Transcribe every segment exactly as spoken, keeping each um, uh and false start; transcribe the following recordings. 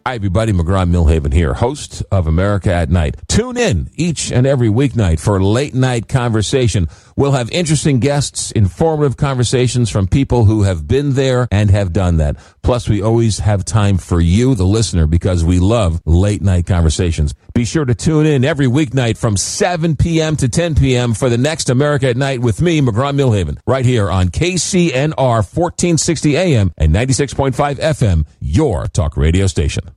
Hi, everybody. McGraw Millhaven here, host of America at Night. Tune in each and every weeknight for late night conversation. We'll have interesting guests, informative conversations from people who have been there and have done that. Plus, we always have time for you, the listener, because we love late night conversations. Be sure to tune in every weeknight from seven p.m. to ten p.m. for the next America at Night with me, McGraw Millhaven, right here on K C N R fourteen sixty A M and ninety-six point five F M, your talk radio station.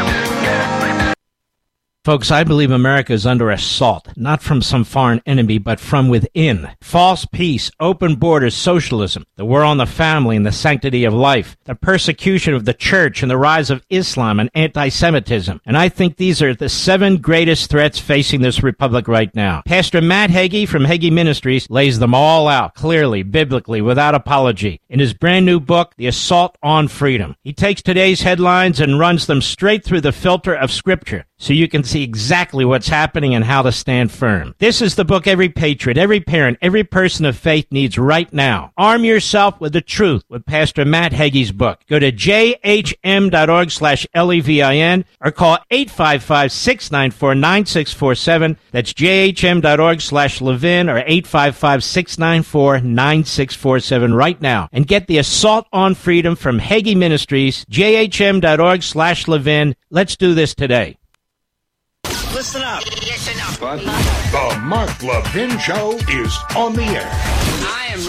Folks, I believe America is under assault, not from some foreign enemy, but from within. False peace, open borders, socialism, the war on the family and the sanctity of life, the persecution of the church and the rise of Islam and anti-Semitism. And I think these are the seven greatest threats facing this republic right now. Pastor Matt Hagee from Hagee Ministries lays them all out, clearly, biblically, without apology, in his brand new book, The Assault on Freedom. He takes today's headlines and runs them straight through the filter of Scripture, so you can see exactly what's happening and how to stand firm. This is the book every patriot, every parent, every person of faith needs right now. Arm yourself with the truth with Pastor Matt Hagee's book. Go to j h m dot org slash L E V I N or call eight five five, six nine four, nine six four seven. That's j h m dot org slash Levin or eight five five, six nine four, nine six four seven right now and get The Assault on Freedom from Hagee Ministries, j h m dot org slash Levin. Let's do this today. Listen up. Listen up. But the Mark Levin Show is on the air. I am